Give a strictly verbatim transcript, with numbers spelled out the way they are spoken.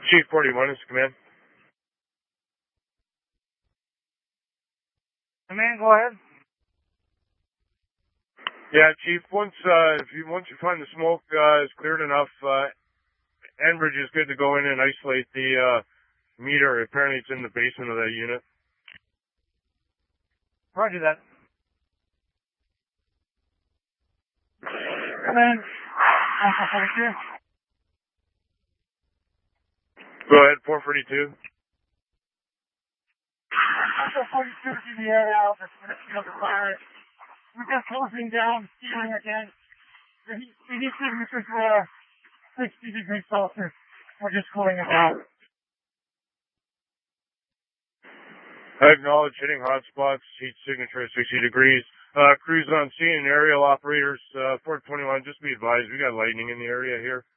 Chief forty-one is command. Command, go ahead. Yeah, Chief. Once uh, if you once you find the smoke uh, is cleared enough, uh, Enbridge is good to go in and isolate the uh, meter. Apparently, it's in the basement of that unit. Roger that. Command, Alpha forty-two. Go ahead, four forty-two. Alpha forty-two to the area. Alpha fire. We're just closing down, stealing again. The heat, the heat signatures were sixty degrees Celsius. We're just cooling it down. I acknowledge hitting hotspots, heat signature at sixty degrees. Uh, crews on scene and aerial operators, uh, four twenty-one, just be advised, we got lightning in the area here.